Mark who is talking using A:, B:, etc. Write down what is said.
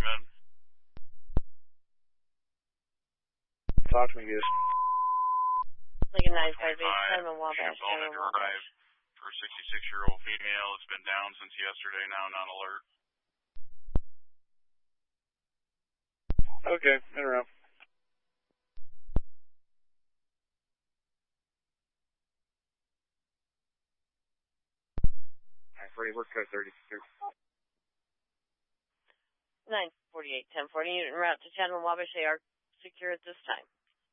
A: Med.
B: Talk to me, guys.
C: Like a 958, 10 on Wabash, 10 on Wabash.
A: For a 66-year-old female. It's been down since yesterday, now non-alert.
B: Okay, in around. Alright, Freddie, work code 32.
C: 948, 1040, unit en route to 10 on Wabash. They are secure at this time.